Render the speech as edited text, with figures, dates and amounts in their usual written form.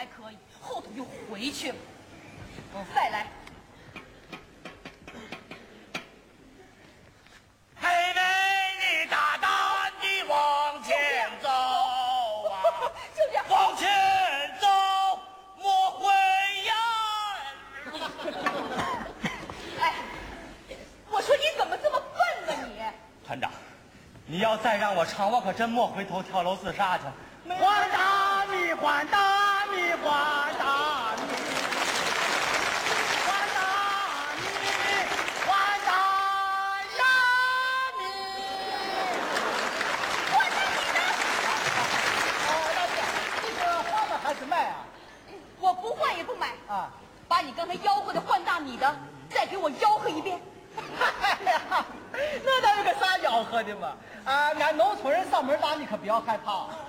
还可以，后头又回去了。再来， 嘿妹，你大胆地往前走啊！ 就这样， 往前走，莫回呀！ 哎，我说你怎么这么笨呢你？ 团长，你要再让我唱，我可真莫回头跳楼自杀去。 还大米，还大米，还大米，还大米，还大呀米。 我是你的， 大姐，这个花的还是卖啊？ 我不换也不买啊， 把你刚才吆喝的换大米的，再给我吆喝一遍。 哎呀，那哪有个啥吆喝的嘛？啊，俺农村人上门打你可不要害怕。